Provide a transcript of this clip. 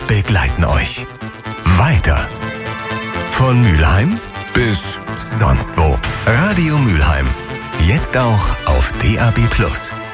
begleiten euch weiter. Von Mülheim bis sonst wo. Radio Mülheim. Jetzt auch auf DAB+.